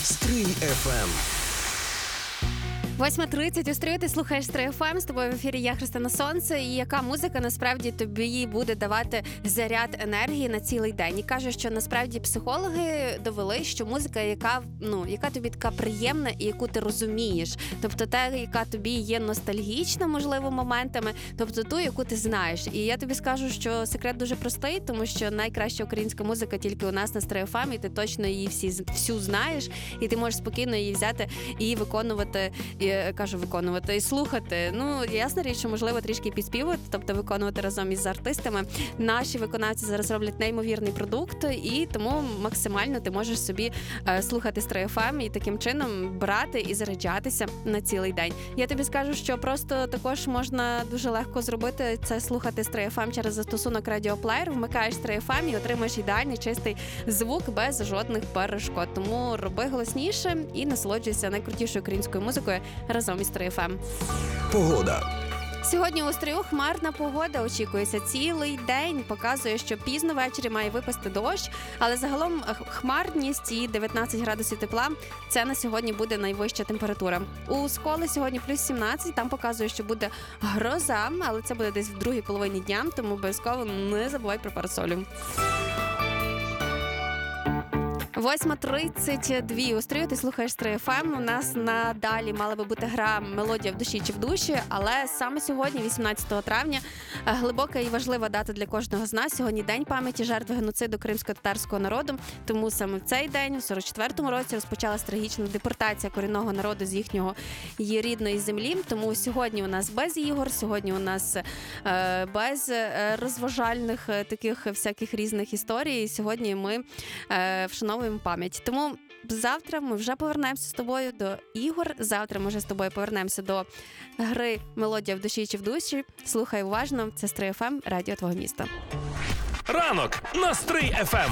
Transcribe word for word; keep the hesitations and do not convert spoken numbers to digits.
Стрий еф ем. восьма тридцять у Стрию, ти слухаєш Стрий еф ем, з тобою в ефірі я, Христина Сонце, і яка музика насправді тобі буде давати заряд енергії на цілий день. І кажуть, що насправді психологи довели, що музика, яка, ну, яка тобі така приємна і яку ти розумієш, тобто та, яка тобі є ностальгічна, можливо, моментами, тобто ту, яку ти знаєш. І я тобі скажу, що секрет дуже простий, тому що найкраща українська музика тільки у нас на Стрий еф ем, і ти точно її всі, всю знаєш, і ти можеш спокійно її взяти і виконувати, і, кажу, виконувати і слухати. Ну, ясна річ, що можливо трішки підспівувати, тобто виконувати разом із артистами. Наші виконавці зараз роблять неймовірний продукт, і тому максимально ти можеш собі е, слухати Стрий еф ем і таким чином брати і заряджатися на цілий день. Я тобі скажу, що просто також можна дуже легко зробити це, слухати Стрий еф ем через застосунок радіоплеєр, вмикаєш Стрий еф ем і отримаєш ідеальний чистий звук без жодних перешкод. Тому роби голосніше і насолоджуйся найкрутішою українською музикою разом із Стрий еф ем. Погода. Сьогодні у Стрию хмарна погода очікується цілий день. Показує, що пізно ввечері має випасти дощ, але загалом хмарність і дев'ятнадцять градусів тепла – це на сьогодні буде найвища температура. У Сколи сьогодні плюс сімнадцять, там показує, що буде гроза, але це буде десь в другій половині дня, тому обов'язково не забувай про парасолю. восьма тридцять два у Стрию, ти слухаєш Стрий еф ем. У нас надалі мала би бути гра «Мелодія в душі чи в душі», але саме сьогодні, вісімнадцятого травня, глибока і важлива дата для кожного з нас. Сьогодні день пам'яті жертв геноциду кримсько-татарського народу, тому саме в цей день, у сорок четвертому році, розпочалась трагічна депортація корінного народу з їхнього її рідної землі. Тому сьогодні у нас без ігор, сьогодні у нас е, без розважальних е, таких всяких різних історій. Сьогодні ми е, вшановуємо пам'ять. Тому завтра ми вже повернемося з тобою до ігор. Завтра ми вже з тобою повернемося до гри «Мелодія в душі чи в душі». Слухай уважно. Це Стрий еф ем, радіо твого міста. Ранок на Стрий еф ем.